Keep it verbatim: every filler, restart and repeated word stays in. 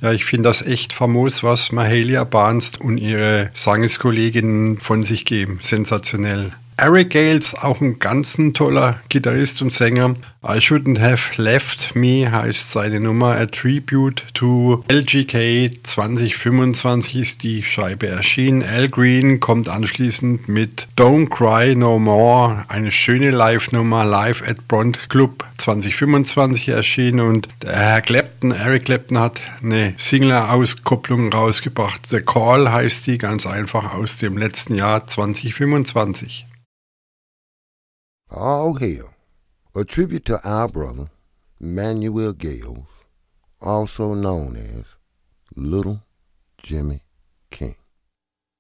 Ja, ich finde das echt famos, was Mahalia Barnes und ihre Sangeskolleginnen von sich geben. Sensationell. Eric Gales, auch ein ganz ein toller Gitarrist und Sänger. I Shouldn't Have Left Me heißt seine Nummer. A Tribute to L G K. zwanzig fünfundzwanzig ist die Scheibe erschienen. Al Green kommt anschließend mit Don't Cry No More, eine schöne Live-Nummer, live at Bront Club zwanzig fünfundzwanzig erschienen. Und der Herr Clapton, Eric Clapton, hat eine Single-Auskopplung rausgebracht. The Call heißt die, ganz einfach, aus dem letzten Jahr zwanzig fünfundzwanzig. All Hail, a tribute to our brother, Manuel Gales, also known as Little Jimmy King.